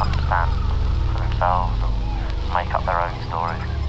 understand for themselves and make up their own stories.